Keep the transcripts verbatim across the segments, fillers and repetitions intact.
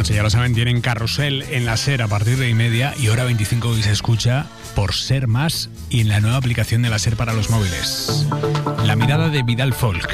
noche, ya lo saben, tienen Carrusel en la SER a partir de y media y hora veinticinco hoy se escucha por SER Más y en la nueva aplicación de la SER para los móviles. La mirada de Vidal Folk.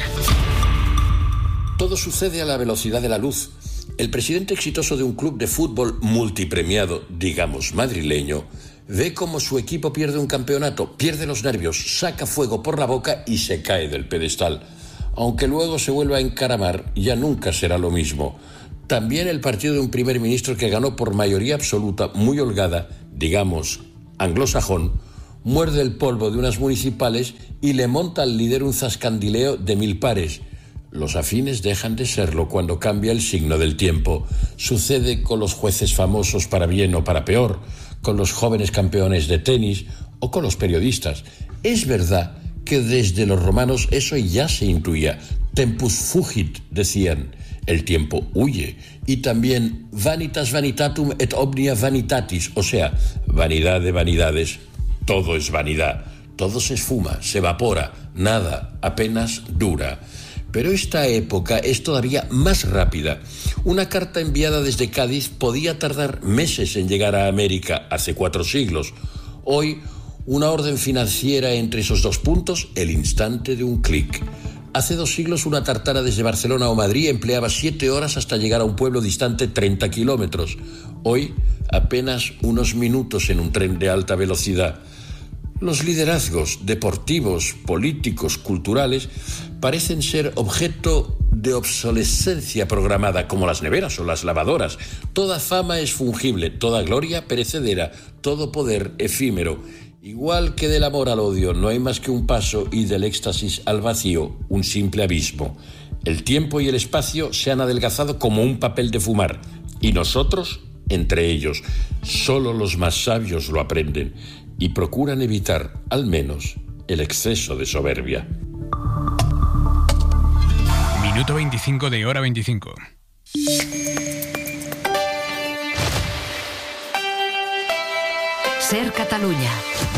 Todo sucede a la velocidad de la luz. El presidente exitoso de un club de fútbol multipremiado, digamos madrileño, ve cómo su equipo pierde un campeonato, pierde los nervios, saca fuego por la boca y se cae del pedestal. Aunque luego se vuelva a encaramar, ya nunca será lo mismo. También el partido de un primer ministro que ganó por mayoría absoluta, muy holgada, digamos, anglosajón, muerde el polvo de unas municipales y le monta al líder un zascandileo de mil pares. Los afines dejan de serlo cuando cambia el signo del tiempo. Sucede con los jueces famosos para bien o para peor, con los jóvenes campeones de tenis o con los periodistas. Es verdad que desde los romanos eso ya se intuía. Tempus fugit, decían. El tiempo huye. Y también vanitas vanitatum et omnia vanitatis, o sea, vanidad de vanidades. Todo es vanidad. Todo se esfuma, se evapora. Nada, apenas dura. Pero esta época es todavía más rápida. Una carta enviada desde Cádiz podía tardar meses en llegar a América hace cuatro siglos. Hoy, una orden financiera entre esos dos puntos, el instante de un clic. Hace dos siglos una tartana desde Barcelona o Madrid empleaba siete horas hasta llegar a un pueblo distante treinta kilómetros. Hoy, apenas unos minutos en un tren de alta velocidad. Los liderazgos deportivos, políticos, culturales parecen ser objeto de obsolescencia programada, como las neveras o las lavadoras. Toda fama es fungible, toda gloria perecedera, todo poder efímero. Igual que del amor al odio no hay más que un paso y del éxtasis al vacío un simple abismo. El tiempo y el espacio se han adelgazado como un papel de fumar y nosotros entre ellos. Solo los más sabios lo aprenden y procuran evitar, al menos, el exceso de soberbia. Minuto veinticinco de hora veinticinco. SER Catalunya.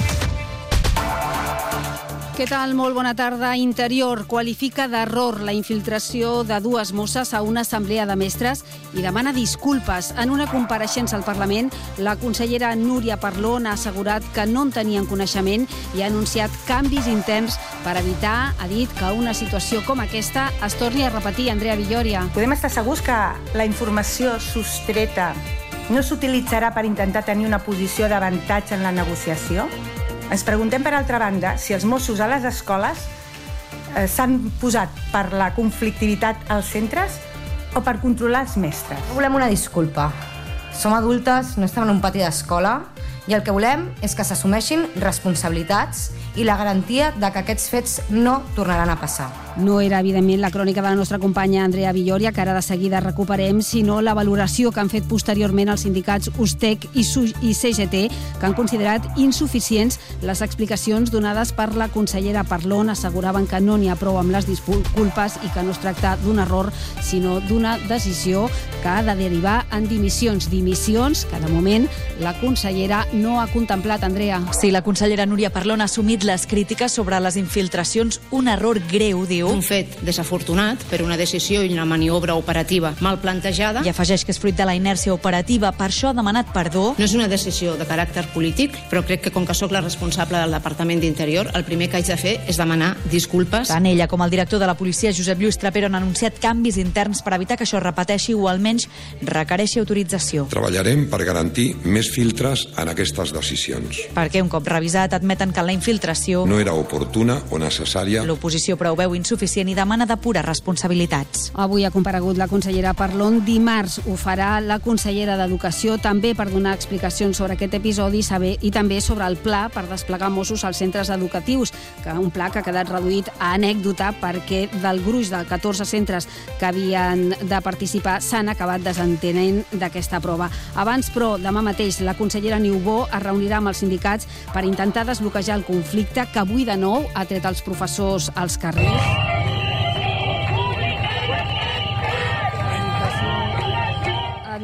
Què tal? Molt bona tarda. Interior qualifica d'error la infiltració de dues mosses a una assemblea de mestres i demana disculpes. En una compareixença al Parlament, la consellera Núria Parlon ha assegurat que no en tenien coneixement i ha anunciat canvis interns per evitar, ha dit, que una situació com aquesta es torni a repetir. Andrea Villòria. Podem estar segurs que la informació sostreta no s'utilitzarà per intentar tenir una posició d'avantatge en la negociació? Ens preguntem, per altra banda, si els Mossos a les escoles eh, s'han posat per la conflictivitat als centres o per controlar els mestres. Volem una disculpa. Som adultes, no estem en un pati d'escola i el que volem és que s'assumeixin responsabilitats i la garantia de que aquests fets no tornaran a passar. No era, evidentment, la crònica de la nostra companya Andrea Villòria, que ara de seguida recuperem, sinó la valoració que han fet posteriorment els sindicats USTEC i C G T, que han considerat insuficients les explicacions donades per la consellera Parlon. Asseguraven que no n'hi ha prou amb les disculpes i que no es tracta d'un error, sinó d'una decisió que ha de derivar en dimissions. Dimissions que, de moment, la consellera no ha contemplat, Andrea. Sí, la consellera Núria Parlon ha assumit les crítiques sobre les infiltracions, un error greu, diu. Un fet desafortunat per una decisió i una maniobra operativa mal plantejada. I afegeix que és fruit de la inèrcia operativa, per això ha demanat perdó. No és una decisió de caràcter polític, però crec que com que sóc la responsable del Departament d'Interior, el primer que haig de fer és demanar disculpes. Tant ella com el director de la policia, Josep Lluís Trapero, han anunciat canvis interns per evitar que això es repeteixi o almenys requereixi autorització. Treballarem per garantir més filtres en aquestes decisions. Perquè un cop revisat admeten que la infiltració no era oportuna o necessària. L'oposició però ho veu insuficient i demana depurar responsabilitats. Avui ha comparegut la consellera Parlon. Dimarts ho farà la consellera d'Educació, també per donar explicacions sobre aquest episodi saber, i també sobre el pla per desplegar Mossos als centres educatius, que un pla que ha quedat reduït a anècdota perquè del gruix de catorze centres que havien de participar s'han acabat desentenent d'aquesta prova. Abans, però, demà mateix la consellera Niubó es reunirà amb els sindicats per intentar desbloquejar el conflicte que avui de nou ha tret els professors als carrers.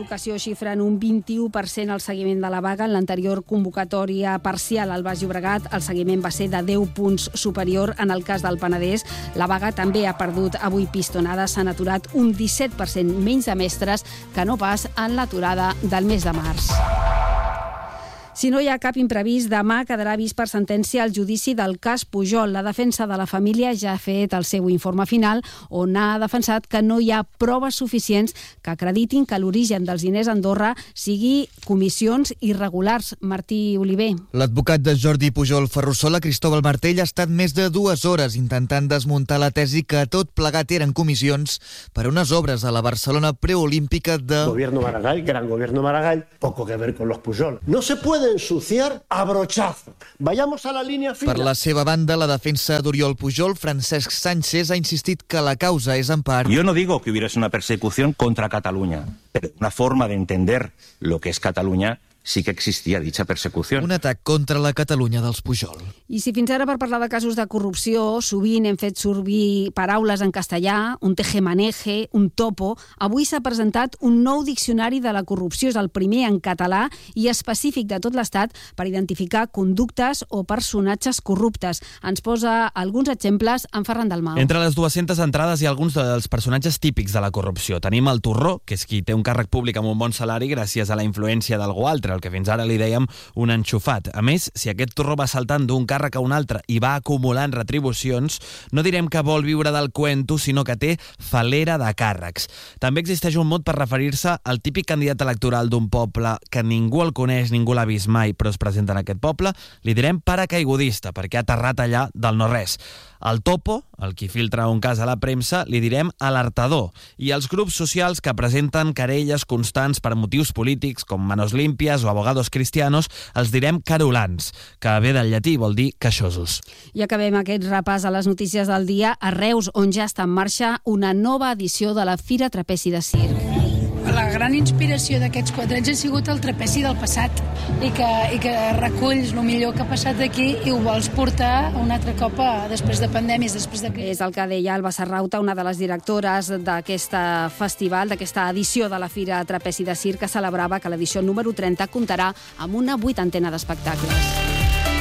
d'Educació xifren un vint-i-u per cent el seguiment de la vaga. En l'anterior convocatòria parcial al Baix Llobregat, el seguiment va ser de deu punts superior. En el cas del Penedès, la vaga també ha perdut avui pistonada. S'han aturat un disset per cent menys de mestres que no pas en l'aturada del mes de març. Si no hi ha cap imprevist, demà quedarà vist per sentència el judici del cas Pujol. La defensa de la família ja ha fet el seu informe final, on ha defensat que no hi ha proves suficients que acreditin que l'origen dels diners a Andorra sigui comissions irregulars. Martí Oliver. L'advocat de Jordi Pujol Ferrusola, Cristóbal Martell, ha estat més de dues hores intentant desmuntar la tesi que tot plegat eren comissions per a unes obres a la Barcelona preolímpica de... Gobierno Maragall, gran gobierno Maragall, poco que ver con los Pujol. No se puede ensuciar a brochazo. Vayamos a la línea fina. Per la seva banda, la defensa d'Oriol Pujol, Francesc Sánchez, ha insistit que la causa és en part... Yo no digo que hubiese una persecución contra Cataluña, pero una forma de entender lo que es Cataluña sí que existia dicha persecució. Un atac contra la Catalunya dels Pujol. I si fins ara per parlar de casos de corrupció sovint hem fet servir paraules en castellà, un tejemaneje, un topo, avui s'ha presentat un nou diccionari de la corrupció. És el primer en català i específic de tot l'Estat per identificar conductes o personatges corruptes. Ens posa alguns exemples en Ferran Dalmau. Entre les dues-centes entrades hi ha alguns dels personatges típics de la corrupció. Tenim el torró, que és qui té un càrrec públic amb un bon salari gràcies a la influència d'algú altre, el que fins ara li dèiem un enxufat. A més, si aquest torró va saltant d'un càrrec a un altre i va acumulant retribucions, no direm que vol viure del cuento, sinó que té falera de càrrecs. També existeix un mot per referir-se al típic candidat electoral d'un poble que ningú el coneix, ningú l'ha vist mai, però es presenta en aquest poble. Li direm paracaigudista, perquè ha aterrat allà del no-res. Al topo, el qui filtra un cas a la premsa, li direm alertador. I els grups socials que presenten querelles constants per motius polítics, com Manos Limpias o Abogados Cristianos, els direm carolans, que ve del llatí vol dir queixosos. I acabem aquest repàs a les notícies del dia a Reus, on ja està en marxa una nova edició de la Fira Trapezi de Circ. La gran inspiració d'aquests quatre anys ha sigut el trapezi del passat i que, i que reculls el millor que ha passat d'aquí i ho vols portar un altre cop a, després de pandèmies, després de... És el que deia Alba Serrauta, una de les directores d'aquest festival, d'aquesta edició de la Fira Trapezi de Circ, que celebrava que l'edició número trenta comptarà amb una vuitantena d'espectacles.